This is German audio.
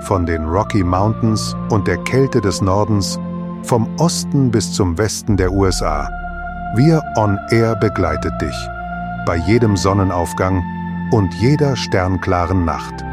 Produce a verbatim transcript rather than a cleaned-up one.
von den Rocky Mountains und der Kälte des Nordens, vom Osten bis zum Westen der U S A. Wir On Air begleitet dich bei jedem Sonnenaufgang und jeder sternklaren Nacht.